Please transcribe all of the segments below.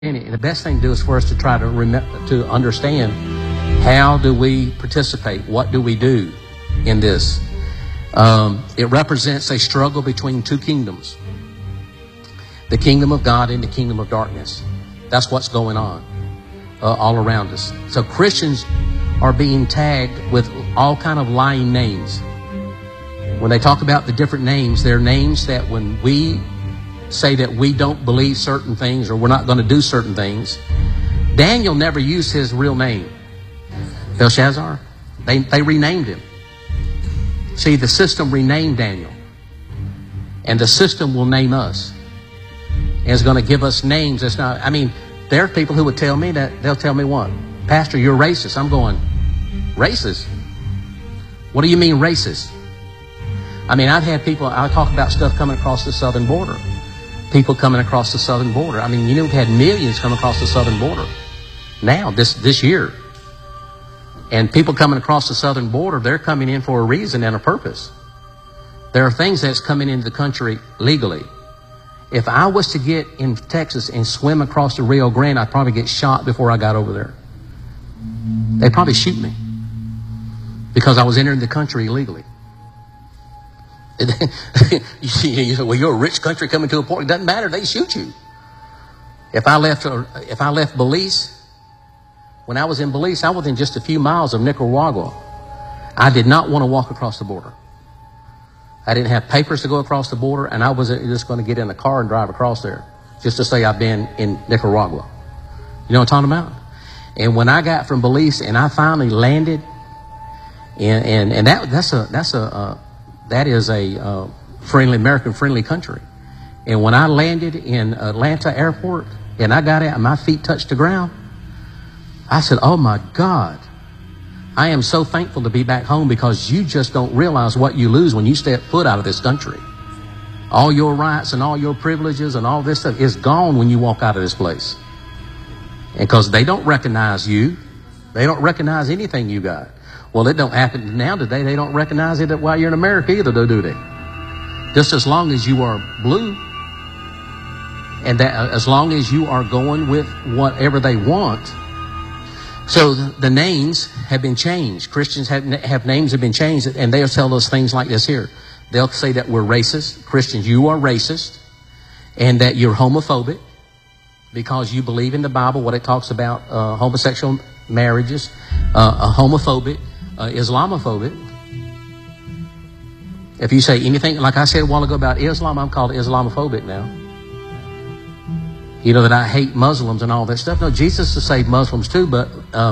The best thing to do is for us to try to understand, how do we participate? What do we do in this? It represents a struggle between two kingdoms, the kingdom of God and the kingdom of darkness. That's what's going on all around us. So Christians are being tagged with all kind of lying names. When they talk about the different names, they're names that when we say that we don't believe certain things or we're not going to do certain things, Daniel never used his real name, Belshazzar. They renamed him. See, the system renamed Daniel, and the system will name us, and it's going to give us names. It's not. I mean, there are people who would tell me that. They'll tell me, what, Pastor, you're racist. I'm going, racist? What do you mean racist? I mean, I've had people, I talk about stuff coming across the southern border. People coming across the southern border. I mean, you know, we've had millions come across the southern border now, this year. And people coming across the southern border, they're coming in for a reason and a purpose. There are things that's coming into the country legally. If I was to get in Texas and swim across the Rio Grande, I'd probably get shot before I got over there. They'd probably shoot me because I was entering the country illegally. You say, well, you're a rich country coming to a port. It doesn't matter. They shoot you. If I left Belize, when I was in Belize, I was within just a few miles of Nicaragua. I did not want to walk across the border. I didn't have papers to go across the border, and I wasn't just going to get in a car and drive across there just to say I've been in Nicaragua. You know what I'm talking about? And when I got from Belize and I finally landed, and that is a friendly, American-friendly country. And when I landed in Atlanta airport and I got out and my feet touched the ground, I said, oh my God, I am so thankful to be back home, because you just don't realize what you lose when you step foot out of this country. All your rights and all your privileges and all this stuff is gone when you walk out of this place. And because they don't recognize you. They don't recognize anything you got. Well, it don't happen now today. They don't recognize it while you're in America either, do they? Just as long as you are blue, and that as long as you are going with whatever they want. So the names have been changed. Christians have names have been changed, and they'll tell us things like this here. They'll say that we're racist. Christians, you are racist, and that you're homophobic because you believe in the Bible what it talks about homosexual marriages, homophobic. Islamophobic. If you say anything, like I said a while ago about Islam, I'm called Islamophobic now. You know that I hate Muslims and all that stuff. No, Jesus to save Muslims too, but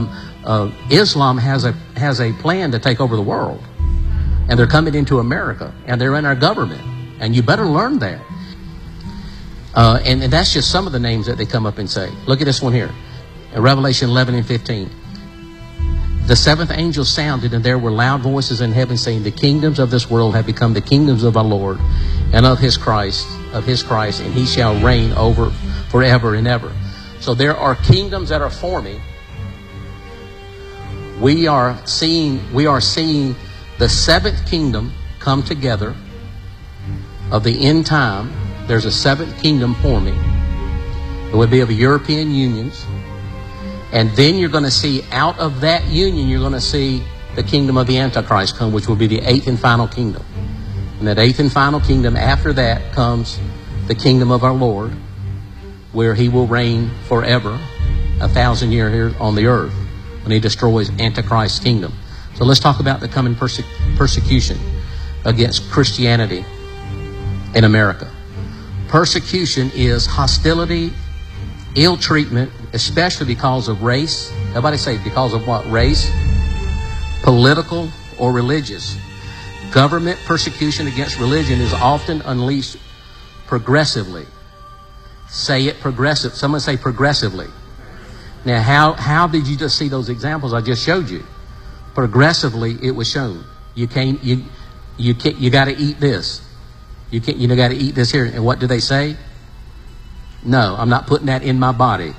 Islam has a plan to take over the world, and they're coming into America, and they're in our government, and you better learn that. And that's just some of the names that they come up and say. Look at this one here, in Revelation 11 and 15. The seventh angel sounded, and there were loud voices in heaven saying, the kingdoms of this world have become the kingdoms of our Lord and of his Christ, and he shall reign over forever and ever. So there are kingdoms that are forming. We are seeing the seventh kingdom come together of the end time. There's a seventh kingdom forming. It would be of European unions. And then you're going to see out of that union, you're going to see the kingdom of the Antichrist come, which will be the eighth and final kingdom. And that eighth and final kingdom, after that comes the kingdom of our Lord, where he will reign forever, 1,000 years here on the earth, when he destroys Antichrist's kingdom. So let's talk about the coming persecution against Christianity in America. Persecution is hostility, ill treatment, especially because of race. Everybody say, because of what? Race, political, or religious. Government persecution against religion is often unleashed progressively. Say it progressive. Someone say progressively. Now, how did you just see those examples I just showed you? Progressively, it was shown. You got to eat this. You got to eat this here. And what do they say? No, I'm not putting that in my body.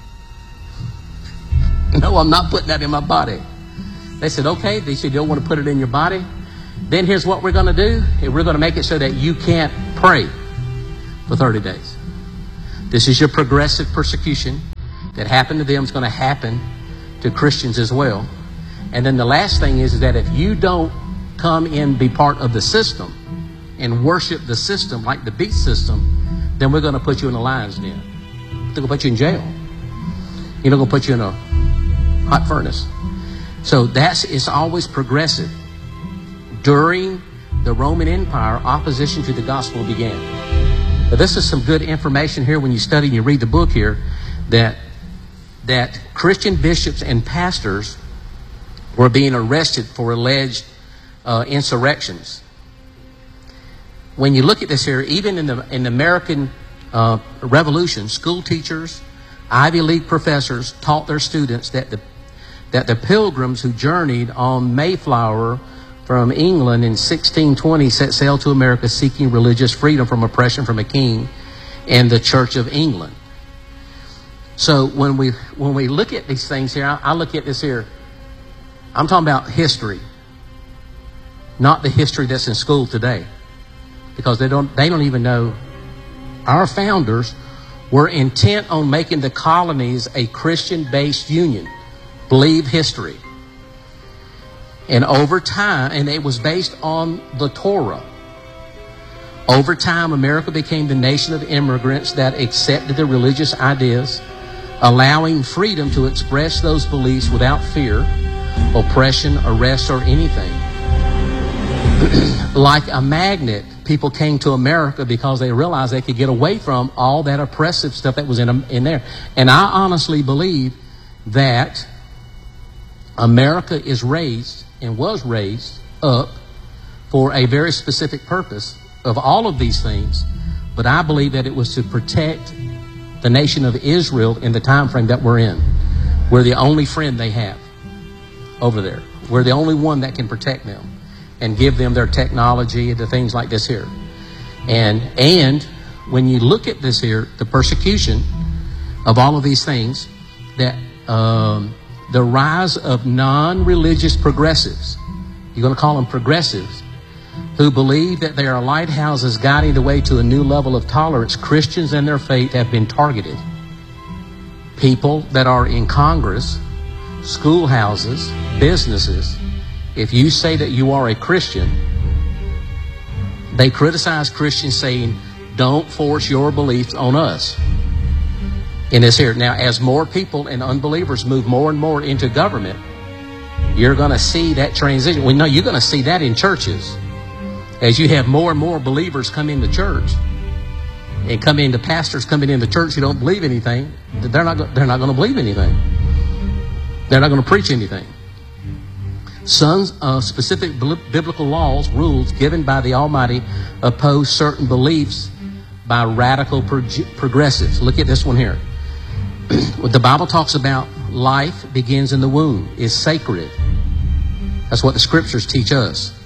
No, I'm not putting that in my body. They said, okay. They said, you don't want to put it in your body? Then here's what we're going to do. We're going to make it so that you can't pray for 30 days. This is your progressive persecution that happened to them is going to happen to Christians as well. And then the last thing is that if you don't come in, be part of the system and worship the system like the beast system, then we're going to put you in a lion's den. They're going to put you in jail. You're not going to put you in a hot furnace. So it's always progressive. During the Roman Empire, opposition to the gospel began. But this is some good information here when you study and you read the book here, that Christian bishops and pastors were being arrested for alleged insurrections. When you look at this here, even in the American Revolution, school teachers, Ivy League professors taught their students that the pilgrims who journeyed on Mayflower from England in 1620 set sail to America seeking religious freedom from oppression from a king and the Church of England. So when we look at these things here, I look at this here. I'm talking about history, not the history that's in school today, because they don't even know. Our founders were intent on making the colonies a Christian-based union. Believe history. And over time, and it was based on the Torah. Over time, America became the nation of immigrants that accepted the religious ideas, allowing freedom to express those beliefs without fear, oppression, arrest, or anything. Like a magnet, people came to America because they realized they could get away from all that oppressive stuff that was in there. And I honestly believe that America is raised and was raised up for a very specific purpose of all of these things. But I believe that it was to protect the nation of Israel in the time frame that we're in. We're the only friend they have over there. We're the only one that can protect them and give them their technology and the things like this here. And when you look at this here, the persecution of all of these things, that the rise of non-religious progressives, you're going to call them progressives, who believe that they are lighthouses guiding the way to a new level of tolerance. Christians and their faith have been targeted. People that are in Congress, schoolhouses, businesses, if you say that you are a Christian, they criticize Christians saying, don't force your beliefs on us. And it's here. Now, as more people and unbelievers move more and more into government, you're going to see that transition. Well, no, you're going to see that in churches. As you have more and more believers come into church and come into pastors coming into church who don't believe anything, they're not going to believe anything. They're not going to preach anything. Some specific biblical laws, rules given by the Almighty oppose certain beliefs by radical progressives. Look at this one here. What the Bible talks about, life begins in the womb, is sacred. That's what the scriptures teach us.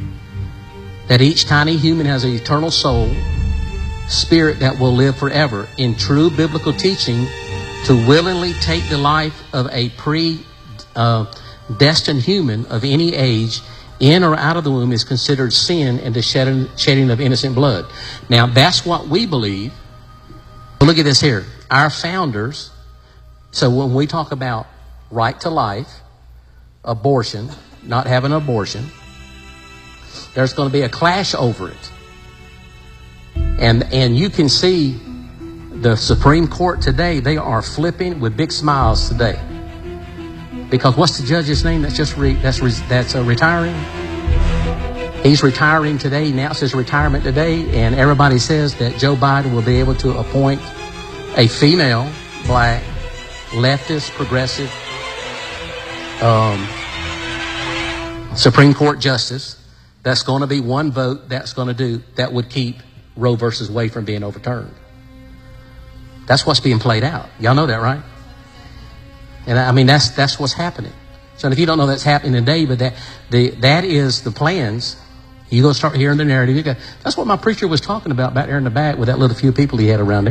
That each tiny human has an eternal soul, spirit that will live forever. In true biblical teaching, to willingly take the life of a predestined human of any age in or out of the womb is considered sin and the shedding of innocent blood. Now, that's what we believe. Look at this here. Our founders, so when we talk about right to life, abortion, not having an abortion, there's going to be a clash over it. And you can see the Supreme Court today, they are flipping with big smiles today. Because what's the judge's name that's retiring? He's retiring today. He announced his retirement today, and everybody says that Joe Biden will be able to appoint a female, black, leftist, progressive Supreme Court justice. That's going to be one vote that would keep Roe versus Wade from being overturned. That's what's being played out. Y'all know that, right? And I mean, that's what's happening. So if you don't know that's happening today, but that is the plans. You're going to start hearing the narrative. That's what my preacher was talking about back there in the back with that little few people he had around him.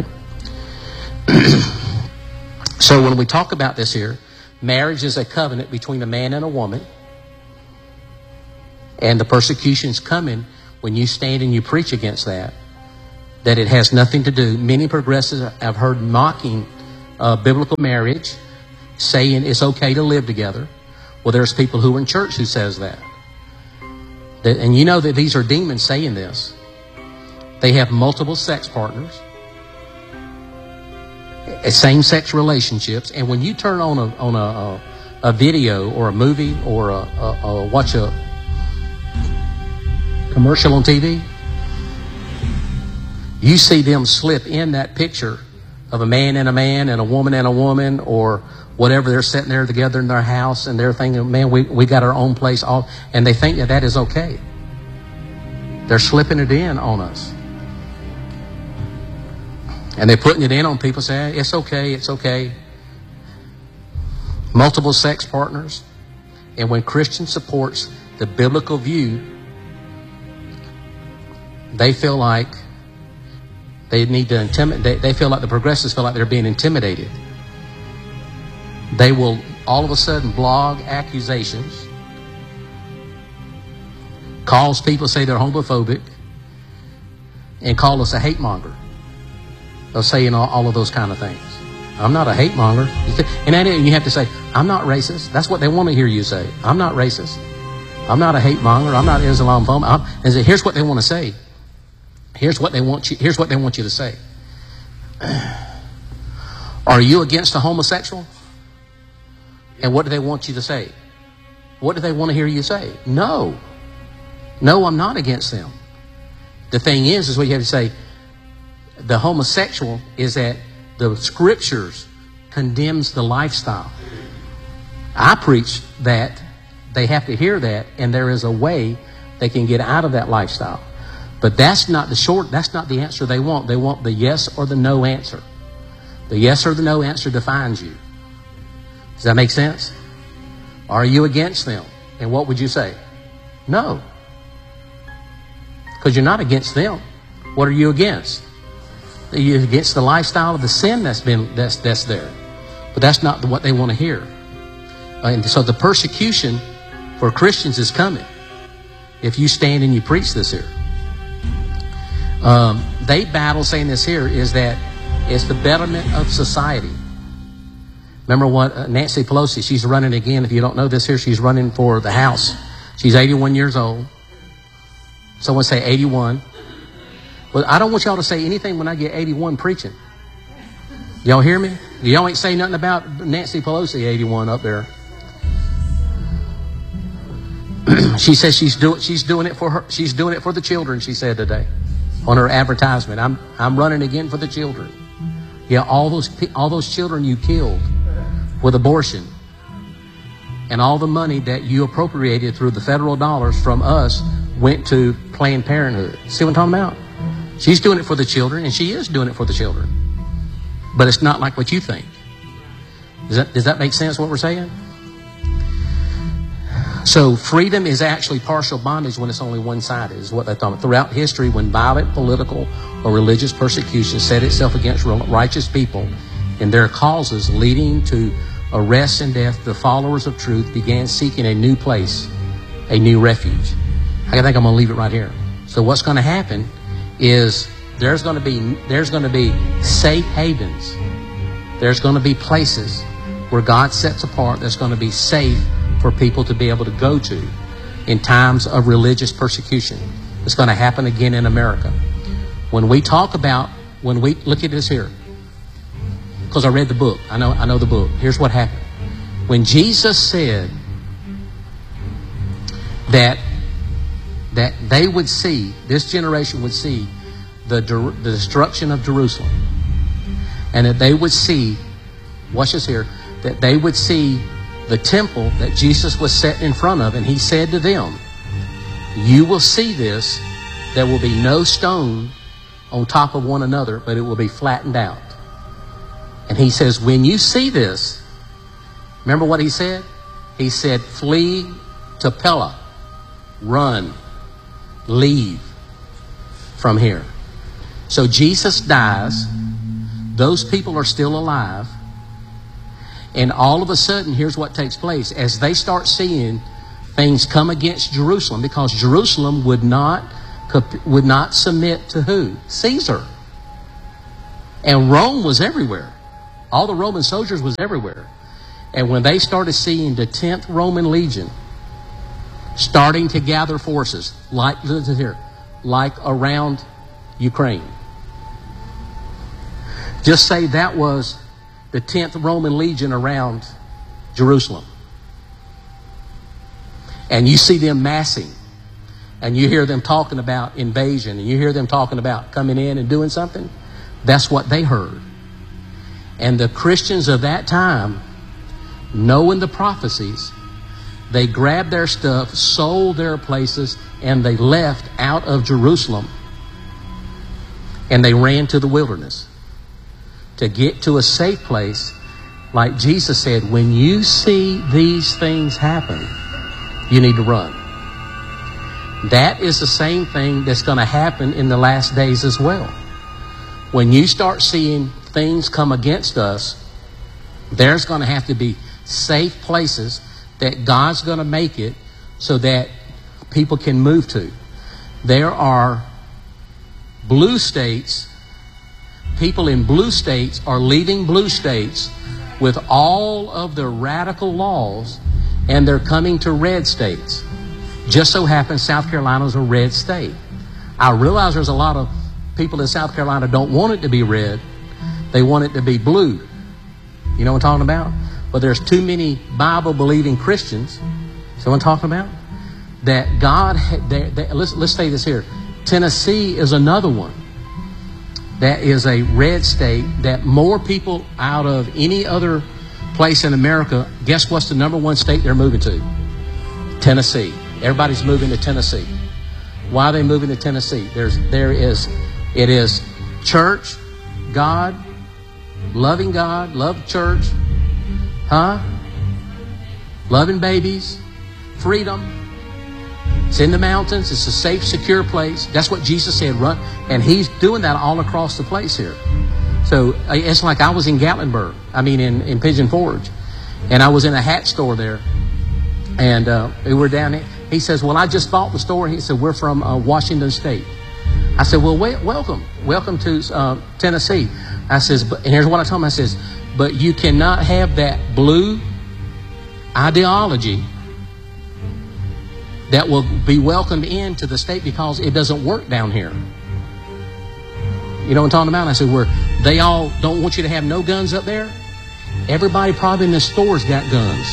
So when we talk about this here, marriage is a covenant between a man and a woman. And the persecution's coming when you stand and you preach against that. that it has nothing to do. Many progressives I've heard mocking biblical marriage, saying it's okay to live together. Well, there's people who are in church who says that. And you know that these are demons saying this. They have multiple sex partners, same-sex relationships, and when you turn on a video or a movie or watch a commercial on TV, you see them slip in that picture of a man and a woman, or whatever. They're sitting there together in their house and they're thinking, man, we got our own place, and they think that is okay. They're slipping it in on us. And they're putting it in on people, saying, it's okay, it's okay. Multiple sex partners. And when Christian supports the biblical view, they feel like they need to intimidate. They feel like the progressives feel like they're being intimidated. They will all of a sudden blog accusations, calls people, say they're homophobic, and call us a hate monger. They'll say all of those kind of things. I'm not a hate monger. And you have to say, I'm not racist. That's what they want to hear you say. I'm not racist. I'm not a hate monger. I'm not Islamophobic. And so here's what they want to say. Here's what they want you to say. Are you against a homosexual? And what do they want you to say? What do they want to hear you say? No. No, I'm not against them. The thing is what you have to say. The homosexual is that the scriptures condemns the lifestyle. I preach that they have to hear that, and there is a way they can get out of that lifestyle. But that's not the answer they want. They want the yes or the no answer. The yes or the no answer defines you. Does that make sense? Are you against them? And what would you say? No. Because you're not against them. What are you against? You're against the lifestyle of the sin that's there. But that's not what they want to hear. And so the persecution for Christians is coming if you stand and you preach this here. They battle saying this here is that it's the betterment of society. Remember what Nancy Pelosi, she's running again. If you don't know this here, she's running for the House. She's 81 years old. Someone say 81. Well, I don't want y'all to say anything when I get 81 preaching. Y'all hear me? Y'all ain't saying nothing about Nancy Pelosi 81 up there. She says she's doing it for her. She's doing it for the children, she said today on her advertisement. I'm running again for the children. Yeah, all those children you killed with abortion, and all the money that you appropriated through the federal dollars from us went to Planned Parenthood. See what I'm talking about? She's doing it for the children, and she is doing it for the children. But it's not like what you think. Does that make sense what we're saying? So freedom is actually partial bondage when it's only one-sided, is what they're talking about. Throughout history, when violent political or religious persecution set itself against righteous people and their causes leading to arrest and death, the followers of truth began seeking a new place, a new refuge. I think I'm going to leave it right here. So what's going to happen is there's going to be safe havens. There's going to be places where God sets apart that's going to be safe for people to be able to go to in times of religious persecution. It's going to happen again in America. When we look at this here, because I read the book, I know the book. Here's what happened. When Jesus said that they would see, this generation would see the destruction of Jerusalem, and that they would see, watch this here, that they would see the temple that Jesus was set in front of, and he said to them, you will see this, there will be no stone on top of one another, but it will be flattened out. And he says, when you see this, remember what he said? He said, flee to Pella, run, leave from here. So Jesus dies, those people are still alive, and all of a sudden, here's what takes place. As they start seeing things come against Jerusalem, because Jerusalem would not submit to who? Caesar. And Rome was everywhere. All the Roman soldiers was everywhere. And when they started seeing the 10th Roman Legion starting to gather forces, like, listen here, like around Ukraine. Just say that was the 10th Roman Legion around Jerusalem. And you see them massing. And you hear them talking about invasion. And you hear them talking about coming in and doing something. That's what they heard. And the Christians of that time, knowing the prophecies, they grabbed their stuff, sold their places, and they left out of Jerusalem. And they ran to the wilderness to get to a safe place. Like Jesus said, when you see these things happen, you need to run. That is the same thing that's going to happen in the last days as well. When you start seeing things come against us, there's going to have to be safe places that God's going to make it so that people can move to. There are blue states. People in blue states are leaving blue states with all of the radical laws, and they're coming to red states. Just so happens South Carolina's a red state. I realize there's a lot of people in South Carolina don't want it to be red. They want it to be blue. You know what I'm talking about? But there's too many Bible-believing Christians. See what I'm talking about? That God, let's say this here. Tennessee is another one. That is a red state that more people out of any other place in America, guess what's the number one state they're moving to? Tennessee. Everybody's moving to Tennessee. Why are they moving to Tennessee? It is church, God, love church, loving babies, freedom. It's in the mountains. It's a safe, secure place. That's what Jesus said, run. And he's doing that all across the place here. So it's like I was in Gatlinburg. In Pigeon Forge. And I was in a hat store there. And we were down there. He says, well, I just bought the store. He said, we're from Washington State. I said, well, welcome. Welcome to Tennessee. I says, and here's what I told him. I says, but you cannot have that blue ideology that will be welcomed into the state because it doesn't work down here. You know what I'm talking about? I said, where they all don't want you to have no guns up there. Everybody probably in the store's got guns.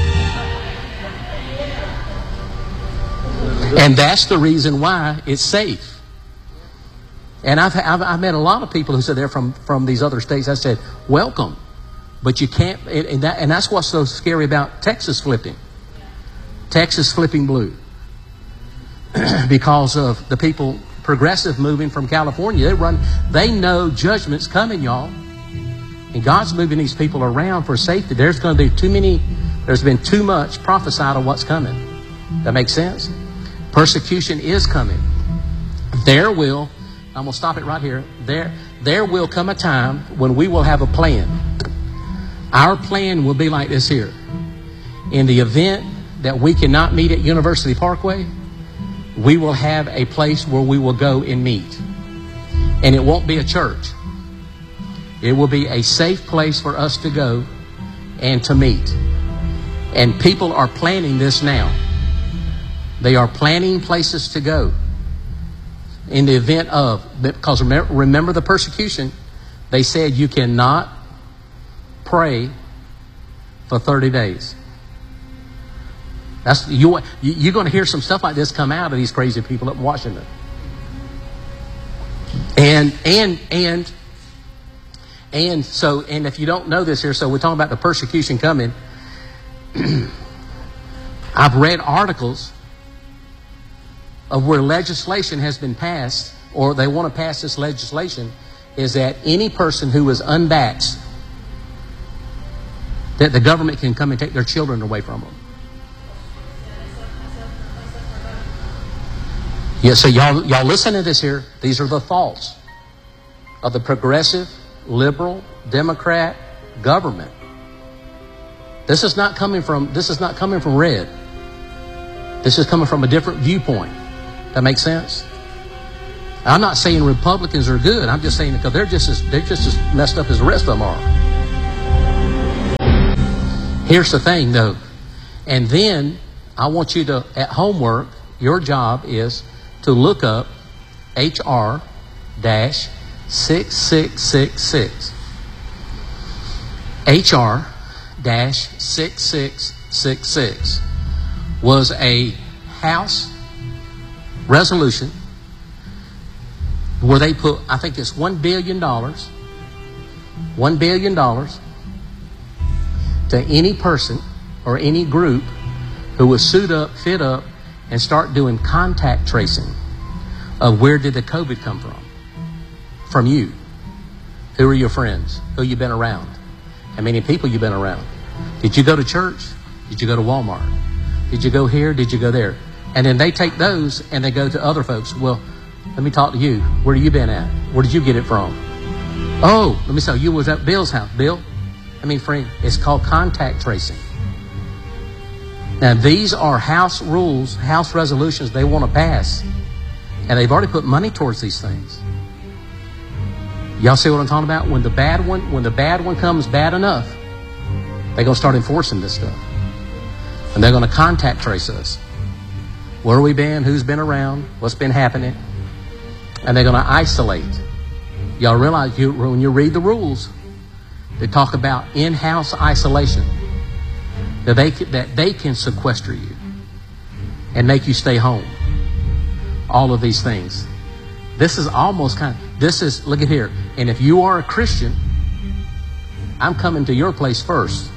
And that's the reason why it's safe. And I've met a lot of people who said they're from these other states. I said, welcome. But you can't, and that's what's so scary about Texas flipping. Texas flipping blue. Because of the people, progressive moving from California. They know judgment's coming, y'all. And God's moving these people around for safety. There's been too much prophesied of what's coming. That makes sense? Persecution is coming. I'm going to stop it right here. There will come a time when we will have a plan. Our plan will be like this here. In the event that we cannot meet at University Parkway, we will have a place where we will go and meet. And it won't be a church. It will be a safe place for us to go and to meet. And people are planning this now. They are planning places to go in the event of, because remember the persecution, they said you cannot pray for 30 days. You're going to hear some stuff like this come out of these crazy people up in Washington. And if you don't know this here, so we're talking about the persecution coming. I've read articles of where legislation has been passed, or they want to pass this legislation, is that any person who is unvaxxed, that the government can come and take their children away from them. Yeah, so y'all listen to this here. These are the thoughts of the progressive, liberal, Democrat government. This is not coming from red. This is coming from a different viewpoint. That makes sense? I'm not saying Republicans are good. I'm just saying because they're just as messed up as the rest of them are. Here's the thing, though. And then I want you to, at homework, your job is to look up HR-6666. HR-6666 was a House resolution where they put, I think it's $1 billion to any person or any group who was suit up, fit up, and start doing contact tracing of where did the COVID come from. From you. Who are your friends? Who you been around? How many people you been around? Did you go to church? Did you go to Walmart? Did you go here? Did you go there? And then they take those and they go to other folks. Well, let me talk to you. Where have you been at? Where did you get it from? Oh, let me say, you was at Bill's house. Bill? Friend, it's called contact tracing. Now, these are House rules, House resolutions they want to pass. And they've already put money towards these things. Y'all see what I'm talking about? When the bad one comes bad enough, they're going to start enforcing this stuff. And they're going to contact trace us. Where we been? Who's been around? What's been happening? And they're going to isolate. Y'all realize when you read the rules, they talk about in-house isolation. That they can sequester you and make you stay home. All of these things. This is almost look at here. And if you are a Christian, I'm coming to your place first.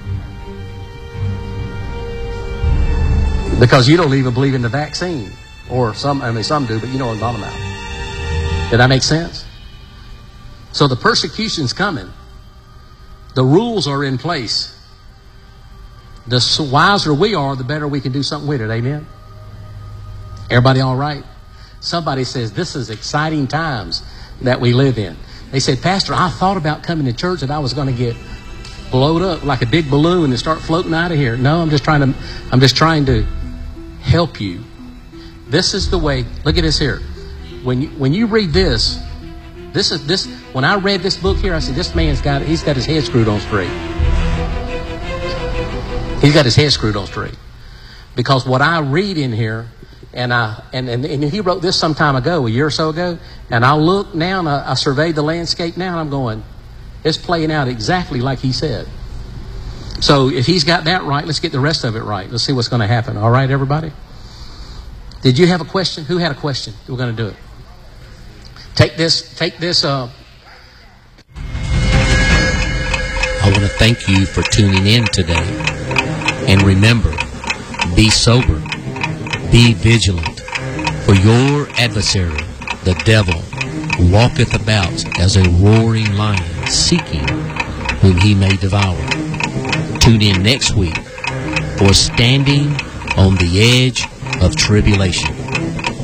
Because you don't even believe in the vaccine. Or some do, but you know what I'm talking about. Did that make sense? So the persecution's coming. The rules are in place. The wiser we are, the better we can do something with it. Amen? Everybody all right? Somebody says, this is exciting times that we live in. They said, Pastor, I thought about coming to church that I was going to get blown up like a big balloon and start floating out of here. No, I'm just trying to help you. This is the way. Look at this here. When you read this when I read this book here, I said, this man's got his head screwed on straight. He's got his head screwed on straight. Because what I read in here, and he wrote this some time ago, a year or so ago, and I look now and I surveyed the landscape now and I'm going, it's playing out exactly like he said. So if he's got that right, let's get the rest of it right. Let's see what's going to happen. All right, everybody? Did you have a question? Who had a question? We're going to do it. Take this. I want to thank you for tuning in today. And remember, be sober, be vigilant, for your adversary, the devil, walketh about as a roaring lion, seeking whom he may devour. Tune in next week for Standing on the Edge of Tribulation.